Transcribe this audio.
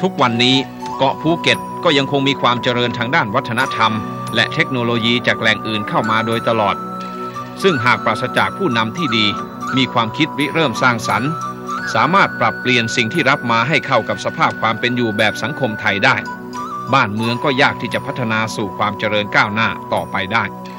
ทุกวันนี้เกาะภูเก็ตก็ยังคงมีความเจริญทางด้านวัฒนธรรมและเทคโนโลยีจากแหล่งอื่นเข้ามาโดยตลอดซึ่งหากปราศจากผู้นำที่ดีมีความคิดริเริ่มสร้างสรรค์สามารถปรับเปลี่ยนสิ่งที่รับมาให้เข้ากับสภาพความเป็นอยู่แบบสังคมไทยได้บ้านเมืองก็ยากที่จะพัฒนาสู่ความเจริญก้าวหน้าต่อไปได้